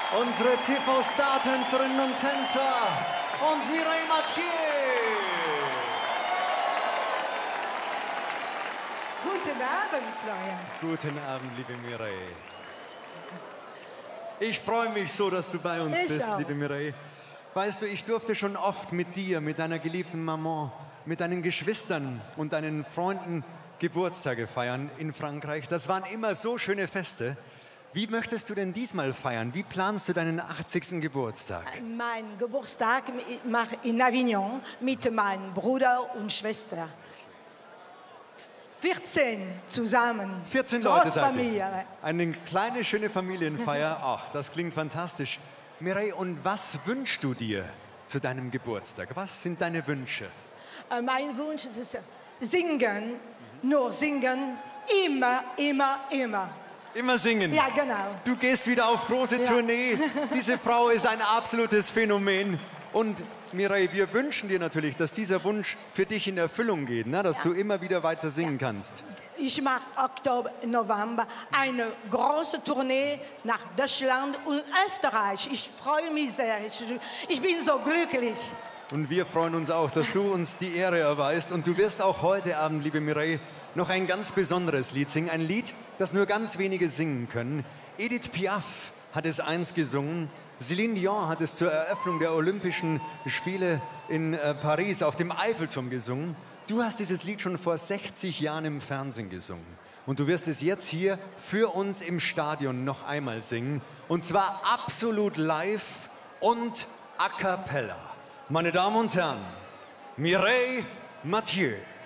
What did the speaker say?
unsere TV-Star-Tänzerinnen und Tänzer und Mireille Mathieu. Guten Abend, Florian. Guten Abend, liebe Mireille. Ich freue mich so, dass du bei uns bist, liebe Mireille. Weißt du, ich durfte schon oft mit dir, mit deiner geliebten Maman, mit deinen Geschwistern und deinen Freunden Geburtstage feiern in Frankreich. Das waren immer so schöne Feste. Wie möchtest du denn diesmal feiern? Wie planst du deinen 80. Geburtstag? Mein Geburtstag mache in Avignon mit meinem Bruder und Schwester. 14 zusammen. 14 Leute seid Familie. ihr. Eine kleine, schöne Familienfeier. Ach, das klingt fantastisch. Mireille, und was wünschst du dir zu deinem Geburtstag? Was sind deine Wünsche? Mein Wunsch ist singen, nur singen, immer, immer, immer. Immer singen? Ja, genau. Du gehst wieder auf große Tournee. Diese Frau ist ein absolutes Phänomen. Und Mireille, wir wünschen dir natürlich, dass dieser Wunsch für dich in Erfüllung geht, ne? Dass du immer wieder weiter singen kannst. Ich mache Oktober, November eine große Tournee nach Deutschland und Österreich. Ich freue mich sehr. Ich bin so glücklich. Und wir freuen uns auch, dass du uns die Ehre erweist. Und du wirst auch heute Abend, liebe Mireille, noch ein ganz besonderes Lied singen. Ein Lied, das nur ganz wenige singen können. Edith Piaf hat es einst gesungen. Céline Dion hat es zur Eröffnung der Olympischen Spiele in Paris auf dem Eiffelturm gesungen. Du hast dieses Lied schon vor 60 Jahren im Fernsehen gesungen. Und du wirst es jetzt hier für uns im Stadion noch einmal singen. Und zwar absolut live und a cappella. Meine Damen und Herren, Mireille Mathieu.